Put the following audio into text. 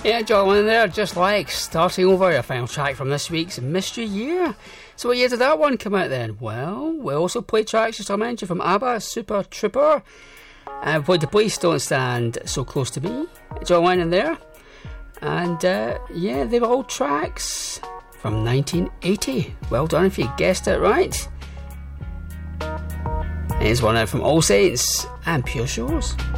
Yeah, John Lennon there, just like starting over your final track from this week's Mystery Year. So what year did that one come out then? Well, we also played tracks, just I mentioned, from ABBA, Super Trooper. We played The Police, Don't Stand So Close to Me. John Lennon there. And yeah, they were all tracks from 1980. Well done if you guessed it right. Here's one out from All Saints and Pure Shores.